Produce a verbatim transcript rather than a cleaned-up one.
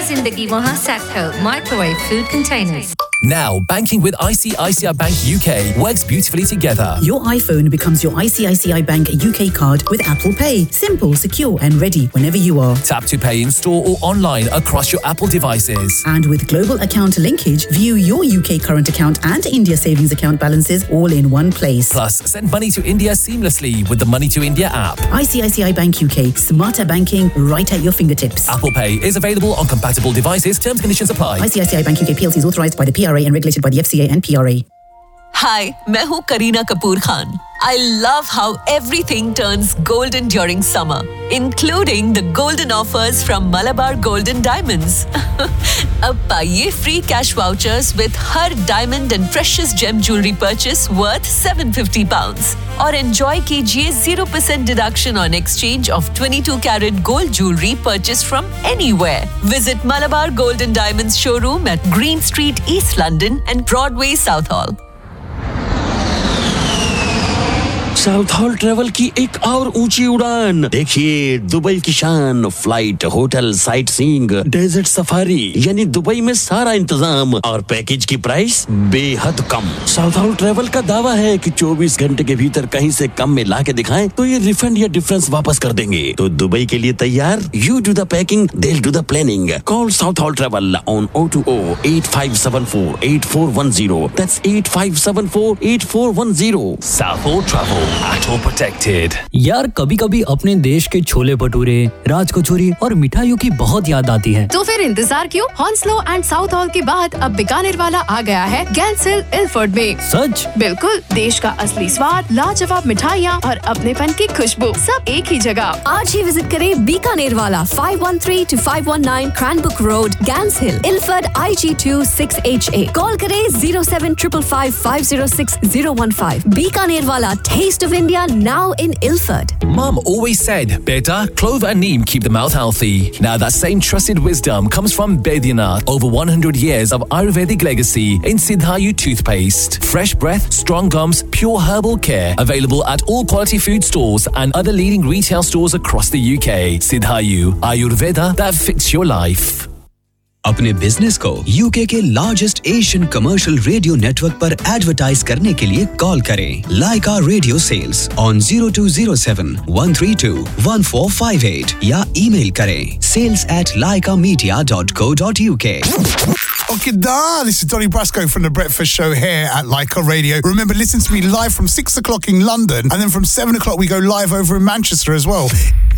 जिंदगी वहाँ Satco microwave food containers. Now, banking with I C I C I Bank U K works beautifully together. Your iPhone becomes your I C I C I Bank U K card with Apple Pay. Simple, secure and ready whenever you are. Tap to pay in store or online across your Apple devices. And with global account linkage, view your U K current account and India savings account balances all in one place. Plus, send money to India seamlessly with the Money to India app. I C I C I Bank U K. Smarter banking right at your fingertips. Apple Pay is available on compatible devices. Terms and conditions apply. I C I C I Bank U K P L C is authorised by the P R A and regulated by the F C A and P R A. Hi, मैं हूँ Kareena Kapoor Khan. I love how everything turns golden during summer, including the golden offers from Malabar Golden Diamonds. अब पाइए free cash vouchers with her diamond and precious gem jewelry purchase worth seven hundred fifty pounds. और enjoy कीजिए zero percent deduction on exchange of twenty-two carat gold jewelry purchased from anywhere. Visit Malabar Golden Diamonds showroom at Green Street, East London and Broadway, Southall. South hall travel की एक और ऊंची उड़ान. देखिए Dubai की शान. Flight, hotel, sight seeing, desert safari, यानी Dubai में सारा इंतजाम और पैकेज की प्राइस बेहद कम. साउथ हॉल ट्रेवल का दावा है कि चौबीस घंटे के भीतर कहीं से कम में ला के दिखाएं तो ये रिफंड या डिफरेंस वापस कर देंगे. तो दुबई के लिए तैयार? You do the packing, they'll do the planning. Call South Hall Travel on zero two zero eight five seven four eight four one zero. That's eight five seven four eight four one zero. South Hall Travel. At all protected. यार कभी कभी अपने देश के छोले भटूरे, राज कचौरी और मिठाइयों की बहुत याद आती है. तो फिर इंतजार क्यों? हॉन्सलो एंड साउथ हॉल के बाद अब बीकानेर वाला आ गया है गैंस हिल इल्फर्ड में. सच? बिल्कुल. देश का असली स्वाद, लाजवाब मिठाइयाँ और अपनेपन की खुशबू सब एक ही जगह. आज ही विजिट करें बीकानेर वाला five one three to five one nine Cranbrook Road, Gans Hill, Ilford I G two six H A. Call करें zero seven five five five zero six zero one five. Bikaner वाला, taste of India now in Ilford. Mum always said, Beta, clove and neem keep the mouth healthy. Now that same trusted wisdom comes from Baidyanath. Over one hundred years of Ayurvedic legacy in Siddhayu toothpaste. Fresh breath, strong gums, pure herbal care. Available at all quality food stores and other leading retail stores across the U K. Siddhayu, Ayurveda that fits your life. अपने business को UK के largest Asian commercial radio network पर advertise करने के लिए call करें. लाइका radio sales on zero two zero seven one three two one four five eight या email करें sales at laika media dot co dot uk. Okay, da, this is Donny Brasco from The Breakfast Show here at Laika Radio. Remember, listen to me live from six o'clock in London, and then from seven o'clock we go live over in Manchester as well.